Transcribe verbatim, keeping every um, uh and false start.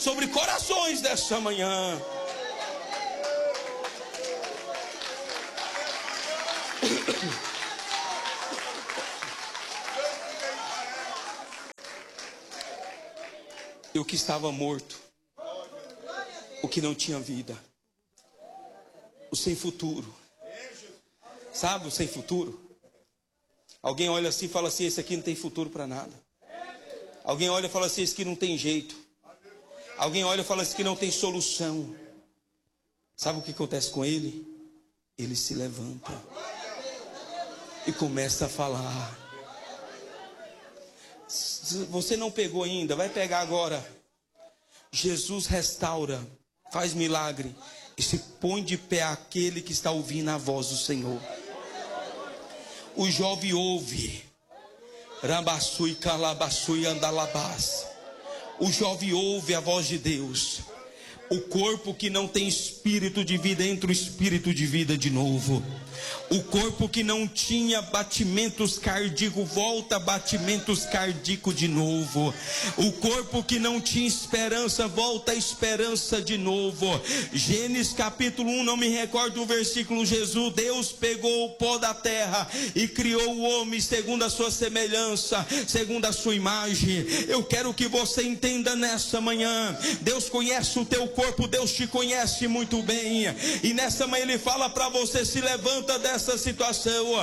sobre corações dessa manhã. E o que estava morto, o que não tinha vida, o sem futuro, sabe o sem futuro? Alguém olha assim e fala assim: esse aqui não tem futuro para nada. Alguém olha e fala assim: esse aqui não tem jeito. Alguém olha e fala assim que não tem solução. Sabe o que acontece com ele? Ele se levanta e começa a falar. Se você não pegou ainda, vai pegar agora. Jesus restaura, faz milagre e se põe de pé aquele que está ouvindo a voz do Senhor. O jovem ouve. Rabassui, calabassui, andalabás. O jovem ouve a voz de Deus. O corpo que não tem espírito de vida entra o espírito de vida de novo. O corpo que não tinha batimentos cardíacos volta a batimentos cardíacos de novo. O corpo que não tinha esperança volta a esperança de novo. Gênesis capítulo um, não me recordo o versículo. Jesus, Deus pegou o pó da terra e criou o homem segundo a sua semelhança, segundo a sua imagem. Eu quero que você entenda nessa manhã, Deus conhece o teu corpo, Deus te conhece muito bem. E nessa manhã Ele fala para você: se levanta dessa situação.